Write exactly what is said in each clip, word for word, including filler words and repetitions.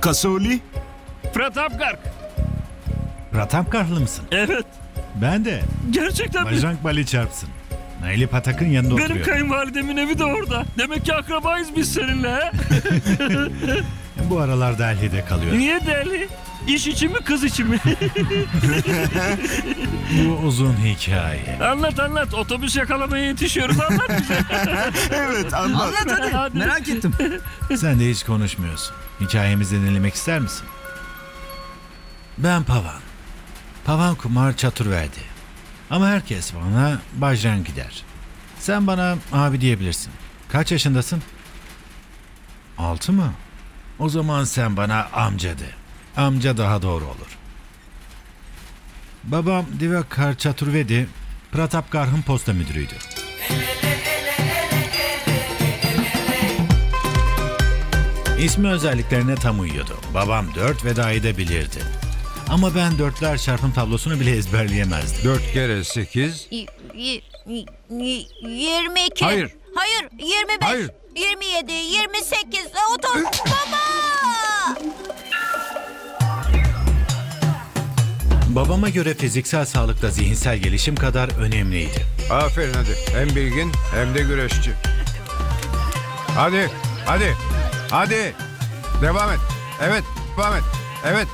Kasoli? Pratapgarh. Pratapgarhlı mısın? Evet. Ben de. Gerçekten mi? Bajrang Bali çarpsın. Naili Patak'ın yanında Benim oturuyorum. kayınvalidemin evi de orada. Demek ki akrabayız biz seninle. He? Bu aralar Delhi'de kalıyorum. Niye deli? İş için mi kız için mi? Bu uzun hikaye. Anlat anlat. Otobüs yakalamaya yetişiyoruz. Anlat bize. Evet, anlat. Anlat hadi. Hadi. Merak ettim. Sen de hiç konuşmuyorsun. Hikayemizi dinlemek ister misin? Ben Pavan. Pavan Kumar Chaturvedi. Ama herkes bana Bajrang der. Sen bana abi diyebilirsin. Kaç yaşındasın? Altı mı? O zaman sen bana amca de. Amca daha doğru olur. Babam Divakar Chaturvedi, Pratapgarh'ın posta müdürüydü. İsmi özelliklerine tam uyuyordu. Babam dört ve dahi de bilirdi. Ama ben dörtler çarpım tablosunu bile ezberleyemezdim. Dört kere sekiz. Y- y- y- y- yirmi iki. Hayır. Hayır. yirmi beş. Hayır. yirmi yedi. yirmi sekiz. otuz. Baba! Babama göre fiziksel sağlıkta zihinsel gelişim kadar önemliydi. Aferin hadi. Hem bilgin hem de güreşçi. Hadi, hadi, hadi. Devam et. Evet, devam et. Evet.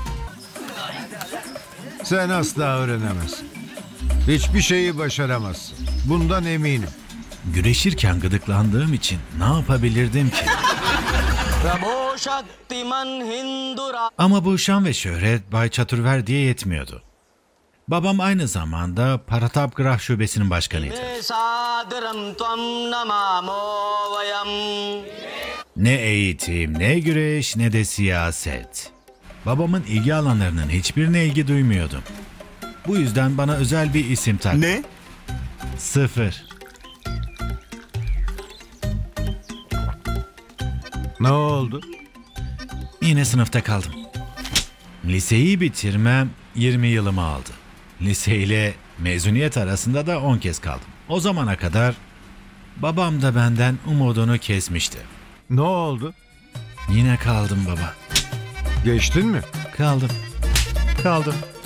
Sen asla öğrenemezsin. Hiçbir şeyi başaramazsın. Bundan eminim. Güreşirken gıdıklandığım için ne yapabilirdim ki? प्रभो शक्तिमन हिंदुरा Ama bu şan ve şöhret Bay Chaturverdi'ye yetmiyordu. Babam aynı zamanda Pratapgarh şubesinin başkanıydı. सादरम त्वं नमामो वयम Ne eğitim, ne güreş, ne de siyaset. Babamın ilgi alanlarının hiçbirine ilgi duymuyordum. Bu yüzden bana özel bir isim taktı. Ne? Sıfır. Ne oldu? Yine sınıfta kaldım. Liseyi bitirmem yirmi yılımı aldı. Lise ile mezuniyet arasında da on kez kaldım. O zamana kadar babam da benden umudunu kesmişti. Ne oldu? Yine kaldım baba. Geçtin mi? Kaldım. Kaldım.